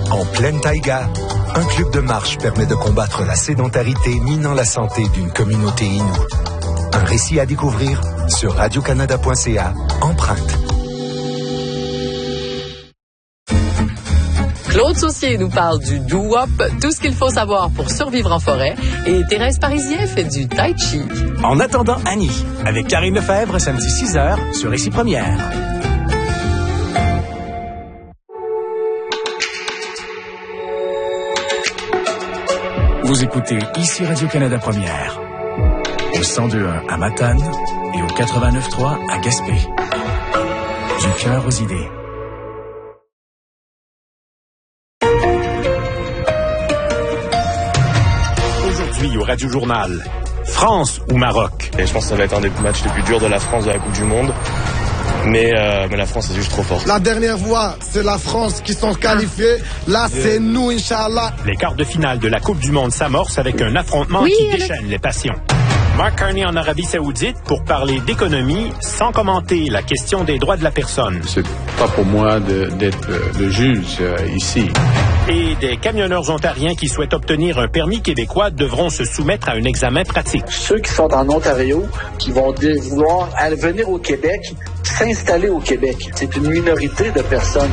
En pleine taïga, un club de marche permet de combattre la sédentarité minant la santé d'une communauté inoue. Un récit à découvrir sur radiocanada.ca, Empreinte. Claude Saucier nous parle du doo-wop, tout ce qu'il faut savoir pour survivre en forêt, et Thérèse Parisien fait du tai chi. En attendant Annie, avec Karine Lefebvre, samedi 6h, sur Ici Première. Vous écoutez Ici Radio-Canada Première, au 102.1 à Matane et au 89.3 à Gaspé. Du cœur aux idées. Aujourd'hui au Radio Journal, France ou Maroc? Et je pense que ça va être un des matchs les plus durs de la France de la Coupe du Monde. Mais la France est juste trop forte. La dernière fois, c'est la France qui sont qualifiés. Là, c'est nous, Inch'Allah. Les quarts de finale de la Coupe du Monde s'amorcent avec un affrontement qui déchaîne les passions. Mark Carney en Arabie Saoudite pour parler d'économie sans commenter la question des droits de la personne. C'est pas pour moi d'être le juge ici. Et des camionneurs ontariens qui souhaitent obtenir un permis québécois devront se soumettre à un examen pratique. Ceux qui sont en Ontario, qui vont vouloir venir au Québec, s'installer au Québec. C'est une minorité de personnes.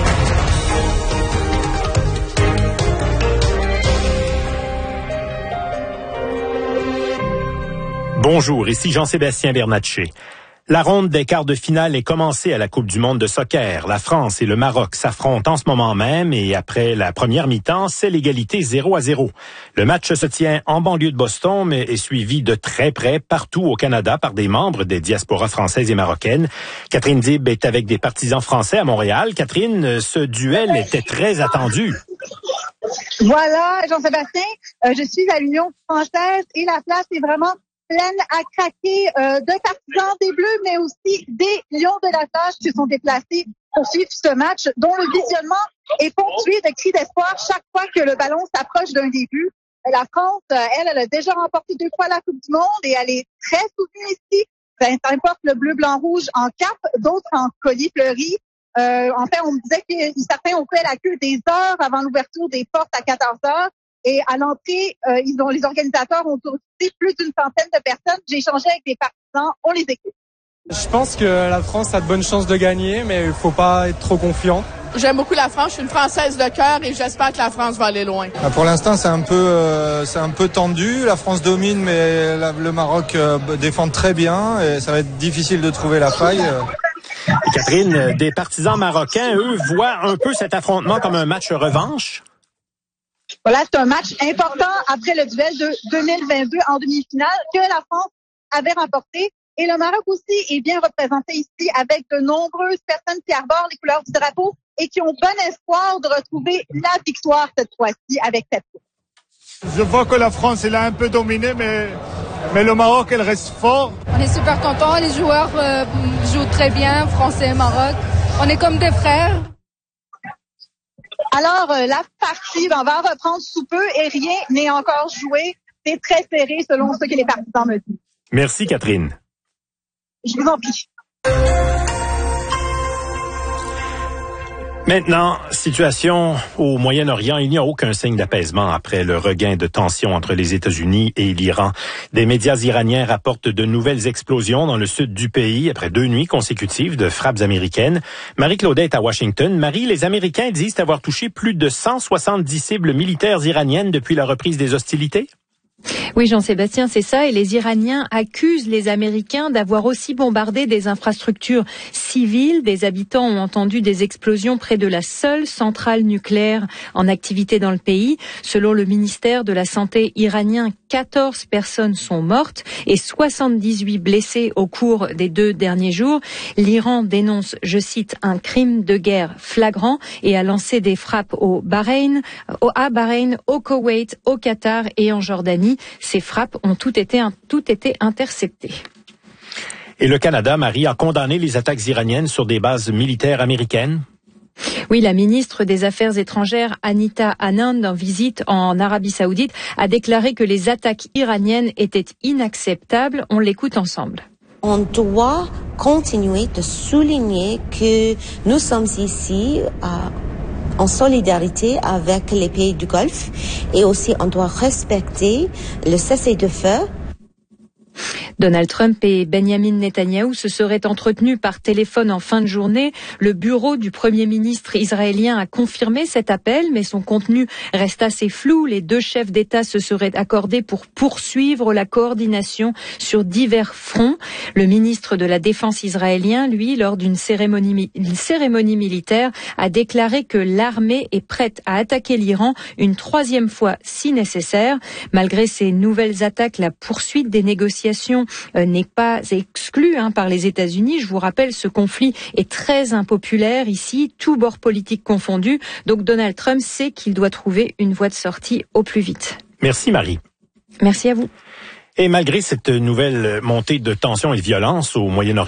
Bonjour, ici Jean-Sébastien Bernatchez. La ronde des quarts de finale est commencée à la Coupe du monde de soccer. La France et le Maroc s'affrontent en ce moment même et après la première mi-temps, c'est l'égalité 0-0. Le match se tient en banlieue de Boston mais est suivi de très près partout au Canada par des membres des diasporas françaises et marocaines. Catherine Dib est avec des partisans français à Montréal. Catherine, ce duel était très attendu. Voilà, Jean-Sébastien, je suis à l'Union française et la place est vraiment pleine à craquer de partisans des Bleus, mais aussi des Lions de la Tâche qui sont déplacés pour suivre ce match, dont le visionnement est ponctué de cris d'espoir chaque fois que le ballon s'approche d'un début. La France, elle a déjà remporté 2 fois la Coupe du Monde et elle est très soutenue ici. Ben, ça importe le bleu, blanc, rouge en cape, d'autres en collier fleuri. En fait, on me disait que certains ont fait la queue des heures avant l'ouverture des portes à 14 heures. Et à l'entrée, les organisateurs ont touché plus d'une centaine de personnes. J'ai échangé avec des partisans. On les écoute. Je pense que la France a de bonnes chances de gagner, mais il faut pas être trop confiant. J'aime beaucoup la France. Je suis une Française de cœur et j'espère que la France va aller loin. Pour l'instant, c'est un peu tendu. La France domine, mais le Maroc défend très bien et ça va être difficile de trouver la faille. Et Catherine, des partisans marocains, eux, voient un peu cet affrontement comme un match revanche. Voilà, c'est un match important après le duel de 2022 en demi-finale que la France avait remporté. Et le Maroc aussi est bien représenté ici avec de nombreuses personnes qui arborent les couleurs du drapeau et qui ont bon espoir de retrouver la victoire cette fois-ci avec cette coupe. Je vois que la France, elle a un peu dominé, mais le Maroc, elle reste fort. On est super contents, les joueurs jouent très bien, Français et Maroc. On est comme des frères. Alors, la partie va reprendre sous peu et rien n'est encore joué. C'est très serré selon ce que les partisans me disent. Merci, Catherine. Je vous en prie. Maintenant, situation au Moyen-Orient. Il n'y a aucun signe d'apaisement après le regain de tension entre les États-Unis et l'Iran. Des médias iraniens rapportent de nouvelles explosions dans le sud du pays après 2 nuits consécutives de frappes américaines. Marie-Claudette est à Washington. Marie, les Américains disent avoir touché plus de 170 cibles militaires iraniennes depuis la reprise des hostilités? Oui, Jean-Sébastien, c'est ça. Et les Iraniens accusent les Américains d'avoir aussi bombardé des infrastructures civiles. Des habitants ont entendu des explosions près de la seule centrale nucléaire en activité dans le pays. Selon le ministère de la Santé iranien, 14 personnes sont mortes et 78 blessées au cours des 2 derniers jours. L'Iran dénonce, je cite, un crime de guerre flagrant et a lancé des frappes à Bahreïn, au Koweït, au Qatar et en Jordanie. Ces frappes ont toutes été interceptées. Et le Canada, Marie, a condamné les attaques iraniennes sur des bases militaires américaines? Oui, la ministre des Affaires étrangères, Anita Anand, en visite en Arabie Saoudite, a déclaré que les attaques iraniennes étaient inacceptables. On l'écoute ensemble. On doit continuer de souligner que nous sommes ici en solidarité avec les pays du Golfe et aussi on doit respecter le cessez-le-feu. Donald Trump et Benjamin Netanyahou se seraient entretenus par téléphone en fin de journée. Le bureau du Premier ministre israélien a confirmé cet appel, mais son contenu reste assez flou. Les deux chefs d'État se seraient accordés pour poursuivre la coordination sur divers fronts. Le ministre de la Défense israélien, lui, lors d'une cérémonie militaire, a déclaré que l'armée est prête à attaquer l'Iran une troisième fois si nécessaire. Malgré ces nouvelles attaques, la poursuite des négociations n'est pas exclue par les États-Unis. Je vous rappelle, ce conflit est très impopulaire ici, tous bords politiques confondus. Donc Donald Trump sait qu'il doit trouver une voie de sortie au plus vite. Merci Marie. Merci à vous. Et malgré cette nouvelle montée de tensions et de violence au Moyen-Orient,